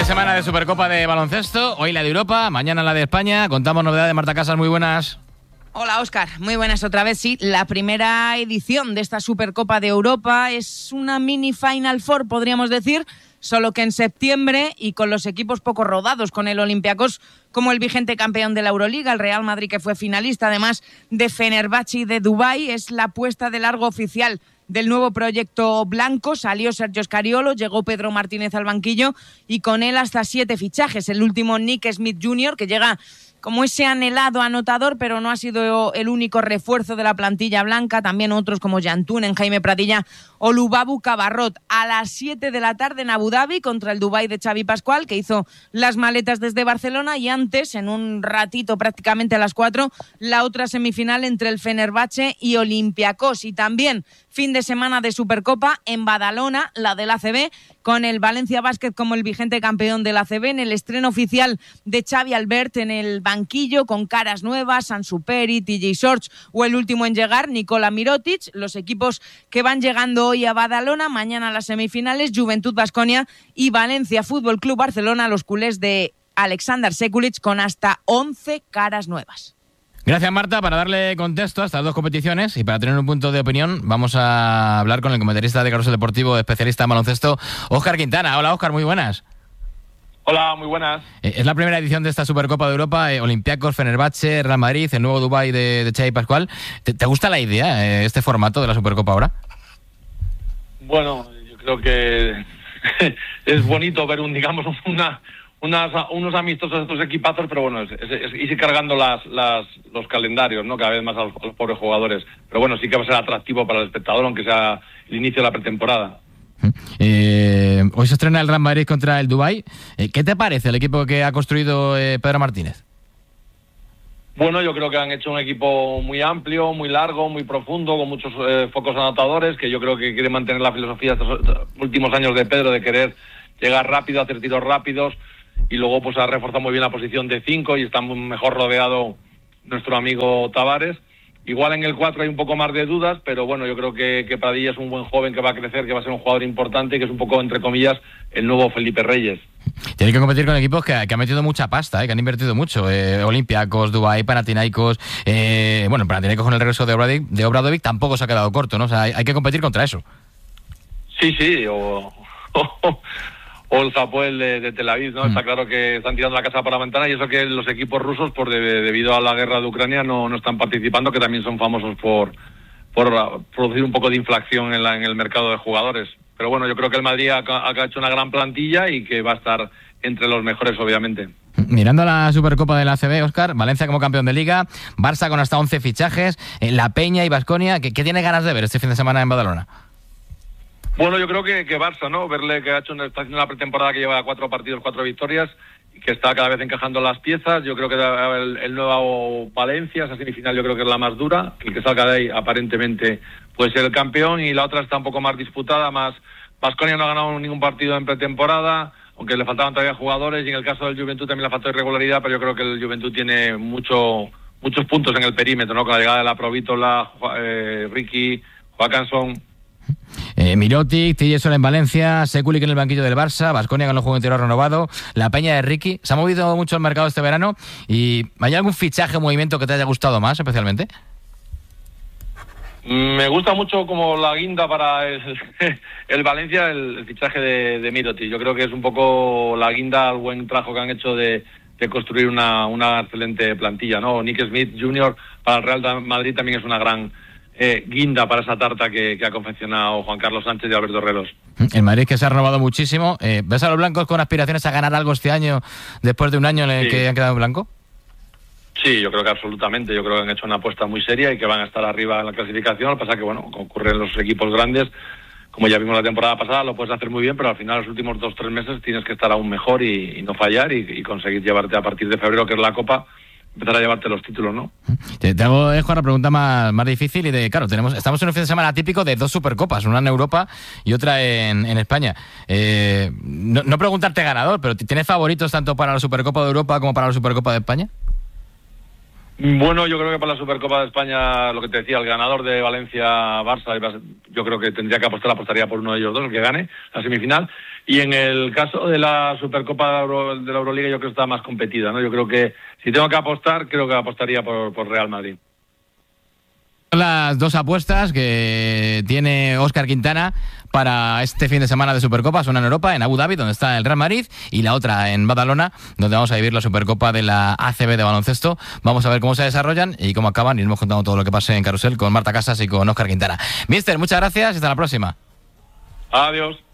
semana de Supercopa de baloncesto, hoy la de Europa, mañana la de España. Contamos novedades de Marta Casas, muy buenas. Hola Óscar, muy buenas otra vez. Sí, la primera edición de esta Supercopa de Europa es una mini Final Four, podríamos decir, solo que en septiembre y con los equipos poco rodados, con el Olympiacos como el vigente campeón de la Euroliga, el Real Madrid que fue finalista, además de Fenerbahce y de Dubái. Es la puesta de largo oficial del nuevo proyecto blanco. Salió Sergio Scariolo, llegó Pedro Martínez al banquillo y con él hasta 7 fichajes. El último, Nick Smith Jr., que llega como ese anhelado anotador, pero no ha sido el único refuerzo de la plantilla blanca. También otros como Jantunen, Jaime Pradilla o Lubabu Cabarrot. A las 7 de la tarde en Abu Dhabi contra el Dubái de Xavi Pascual, que hizo las maletas desde Barcelona, y antes, en un ratito prácticamente a las 4, la otra semifinal entre el Fenerbahce y Olympiacos. Y también fin de semana de Supercopa en Badalona, la del ACB, con el Valencia Basket como el vigente campeón del ACB, en el estreno oficial de Xavi Albert en el banquillo, con caras nuevas, Ansu Peri, TJ Shorts o el último en llegar, Nikola Mirotic. Los equipos que van llegando hoy a Badalona, mañana las semifinales, Juventud Baskonia y Valencia Fútbol Club Barcelona, los culés de Alexander Sekulic, con hasta 11 caras nuevas. Gracias, Marta. Para darle contexto a estas dos competiciones y para tener un punto de opinión, vamos a hablar con el comentarista de Carrusel Deportivo, especialista en baloncesto, Óscar Quintana. Hola, Óscar, muy buenas. Hola, muy buenas. Es la primera edición de esta Supercopa de Europa, Olympiacos, Fenerbahce, Real Madrid, el nuevo Dubái de Xavi Pascual. ¿Te gusta la idea, este formato de la Supercopa ahora? Bueno, yo creo que es bonito ver unos amistosos de estos equipazos, pero bueno, es ir cargando los calendarios, ¿no? Cada vez más a los pobres jugadores. Pero bueno, sí que va a ser atractivo para el espectador, aunque sea el inicio de la pretemporada. Hoy se estrena el Real Madrid contra el Dubái. ¿Qué te parece el equipo que ha construido Pedro Martínez? Bueno, yo creo que han hecho un equipo muy amplio, muy largo, muy profundo, con muchos focos anotadores, que yo creo que quiere mantener la filosofía de estos últimos años de Pedro, de querer llegar rápido, hacer tiros rápidos, y luego pues ha reforzado muy bien la posición de 5 y está mejor rodeado nuestro amigo Tavares. Igual en el 4 hay un poco más de dudas, pero bueno, yo creo que Pradilla es un buen joven que va a crecer, que va a ser un jugador importante y que es un poco, entre comillas, el nuevo Felipe Reyes. Tiene que competir con equipos que han metido mucha pasta, que han invertido mucho. Olympiacos, Dubái, Panathinaikos. Panathinaikos con el regreso de Obradovic tampoco se ha quedado corto, ¿no? O sea, hay que competir contra eso. Sí, o el Zapoel de Tel Aviv, ¿no? Está claro que están tirando la casa por la ventana, y eso que los equipos rusos, debido a la guerra de Ucrania, no están participando, que también son famosos por producir un poco de inflación en el mercado de jugadores. Pero bueno, yo creo que el Madrid ha hecho una gran plantilla y que va a estar entre los mejores, obviamente. Mirando a la Supercopa de la ACB, Óscar, Valencia como campeón de Liga, Barça con hasta 11 fichajes, La Peña y Baskonia, ¿qué tiene ganas de ver este fin de semana en Badalona? Bueno, yo creo que Barça, ¿no? Verle que está haciendo una pretemporada que lleva 4 partidos, 4 victorias, y que está cada vez encajando las piezas. Yo creo que el nuevo Valencia, esa semifinal, yo creo que es la más dura. El que salga de ahí, aparentemente, puede ser el campeón, y la otra está un poco más disputada, más. Baskonia no ha ganado ningún partido en pretemporada, aunque le faltaban todavía jugadores, y en el caso del Juventud también le faltó irregularidad, pero yo creo que el Juventud tiene muchos puntos en el perímetro, ¿no? Con la llegada de la Provítola, Ricky, Joaquinson. Mirotic, TJ Shorts en Valencia, Sekulic en el banquillo del Barça, Baskonia con el juego interior renovado, La Peña de Ricky. Se ha movido mucho el mercado este verano, y ¿hay algún fichaje o movimiento que te haya gustado más especialmente? Me gusta mucho como la guinda para el Valencia, el fichaje de Mirotic. Yo creo que es un poco la guinda al buen trabajo que han hecho de construir una excelente plantilla, ¿no? Nick Smith Jr. para el Real Madrid también es una gran guinda para esa tarta que ha confeccionado Juan Carlos Sánchez y Alberto Herreros. El Madrid, que se ha renovado muchísimo. ¿Ves a los blancos con aspiraciones a ganar algo este año, después de un año en el que han quedado en blanco? Sí, yo creo que absolutamente. Yo creo que han hecho una apuesta muy seria y que van a estar arriba en la clasificación. Lo que pasa es que, bueno, ocurre en los equipos grandes, como ya vimos la temporada pasada, lo puedes hacer muy bien, pero al final los últimos 2-3 meses tienes que estar aún mejor y no fallar y conseguir llevarte a partir de febrero, que es la Copa, empezar a llevarte los títulos, ¿no? Te hago, Juan, la pregunta más difícil y claro, estamos en un fin de semana típico de 2 Supercopas, una en Europa y otra en España. No preguntarte ganador, pero ¿tienes favoritos tanto para la Supercopa de Europa como para la Supercopa de España? Bueno, yo creo que para la Supercopa de España, lo que te decía, el ganador de Valencia-Barça, yo creo que tendría que apostaría por uno de ellos dos, el que gane la semifinal. Y en el caso de la Supercopa de la Euroliga, yo creo que está más competida, ¿no? Yo creo que si tengo que apostar, creo que apostaría por Real Madrid. Las dos apuestas que tiene Óscar Quintana para este fin de semana de Supercopa son en Europa, en Abu Dhabi, donde está el Real Madrid, y la otra en Badalona, donde vamos a vivir la Supercopa de la ACB de baloncesto. Vamos a ver cómo se desarrollan y cómo acaban, y iremos contando todo lo que pase en Carrusel con Marta Casas y con Óscar Quintana. Mister, muchas gracias y hasta la próxima. Adiós.